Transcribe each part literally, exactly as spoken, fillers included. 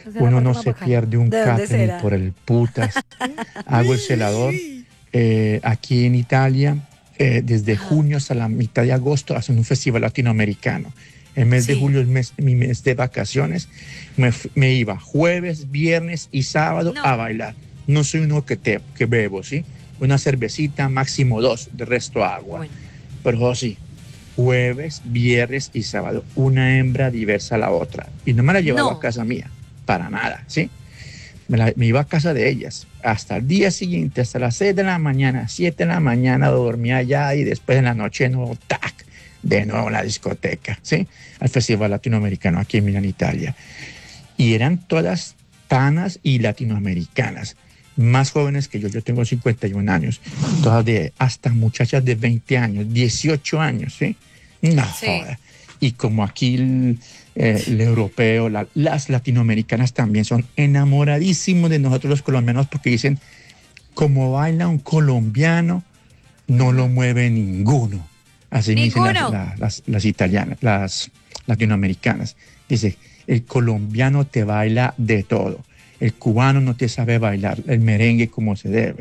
Uno no se pierde un café ni por el putas. Hago el celador eh, aquí en Italia. Eh, desde Ajá. junio hasta la mitad de agosto hacen un festival latinoamericano. El mes sí. de julio es mes, mi mes de vacaciones. Me, me iba jueves, viernes y sábado no. a bailar. No soy uno que, te, que bebo, ¿sí? Una cervecita, máximo dos, de resto agua. Bueno. Pero sí, jueves, viernes y sábado, una hembra diversa a la otra. Y no me la llevaba no. a casa mía, para nada, ¿sí? Me, la, me iba a casa de ellas. Hasta el día siguiente, hasta las seis de la mañana, siete de la mañana, dormía allá y después en la noche, no, tac, de nuevo a la discoteca, ¿sí? Al Festival Latinoamericano aquí en Milán, Italia. Y eran todas tanas y latinoamericanas, más jóvenes que yo. Yo tengo cincuenta y un años, todas de, hasta muchachas de veinte años, dieciocho años, ¿sí? No, sí. Joder. Y como aquí el, eh, el europeo, la, las latinoamericanas también son enamoradísimos de nosotros los colombianos porque dicen, como baila un colombiano, no lo mueve ninguno. Así me dicen las, las, las, las italianas, las latinoamericanas. Dice, el colombiano te baila de todo. El cubano no te sabe bailar el merengue como se debe.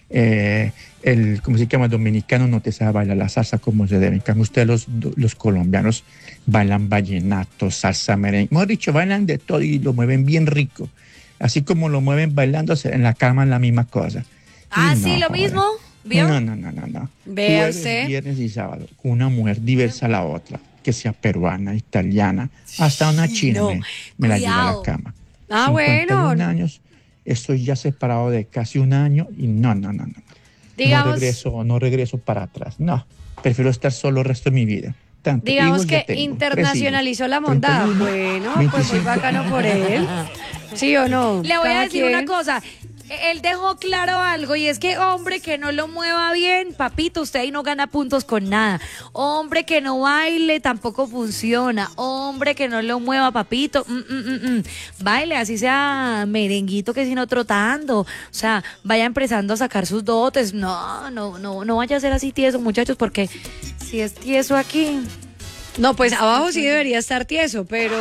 Eh, el, ¿cómo se llama? Dominicano no te sabe bailar la salsa como se debe. En cambio, ustedes los, los colombianos bailan vallenato, salsa, merengue. Mejor dicho, bailan de todo y lo mueven bien rico. Así como lo mueven bailando en la cama, en la misma cosa. Ah, no, sí, lo joder. mismo. ¿Vio? No, no, no, no, no. Vea Jueves, usted. Viernes y sábado, con una mujer diversa a la otra, que sea peruana, italiana, hasta una china no, me, me la lleva a la cama. Ah, cincuenta y un bueno. años, estoy ya separado de casi un año y no, no, no, no. Digamos, no regreso, no regreso para atrás. No, prefiero estar solo el resto de mi vida. Tanto digamos que tengo, internacionalizó la mondada. Bueno, veinticinco. Pues muy bacano por él. ¿Sí o no? Le voy Cada a decir quien. una cosa. Él dejó claro algo y es que hombre que no lo mueva bien, papito, usted ahí no gana puntos con nada. Hombre que no baile tampoco funciona. Hombre que no lo mueva, papito, mm, mm, mm, mm. baile, así sea merenguito que sino trotando. O sea, vaya empezando a sacar sus dotes. No, no, no, no vaya a ser así tieso, muchachos, porque si es tieso aquí... No, pues abajo sí debería estar tieso, pero...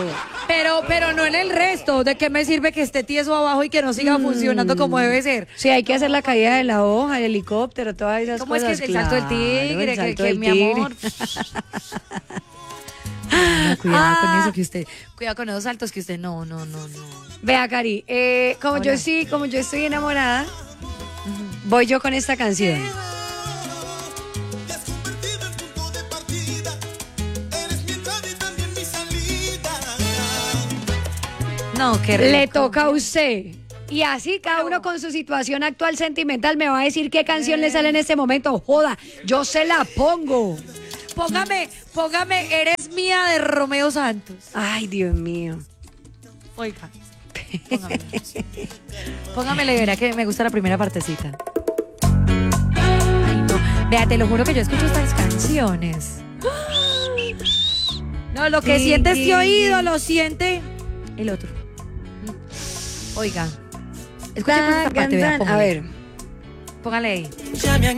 Pero pero no en el resto. ¿De qué me sirve que esté tieso abajo y que no siga mm. funcionando como debe ser? Sí, hay que hacer la caída de la hoja, el helicóptero, todas esas ¿Cómo cosas. ¿Cómo es que es el salto del tigre? Claro, que, que del mi tigre. amor... No, cuidado ah. con eso que usted... Cuidado con esos saltos que usted... No, no, no, no. Vea, Cari, eh, como, yo sí, como yo estoy enamorada, uh-huh. voy yo con esta canción. No, qué rico. Le toca a usted. Y así cada uno con su situación actual sentimental me va a decir qué canción eh. le sale en este momento. Joda, yo se la pongo. Póngame, póngame Eres Mía de Romeo Santos. Ay, Dios mío. Oiga, póngame. Póngamela y verá que me gusta la primera partecita. Ay, no. Vea, te lo juro que yo escucho estas canciones. No, lo que sí, siente sí. este oído, lo siente el otro. Oiga, escucha esta parte, vea, a ver, póngale ahí.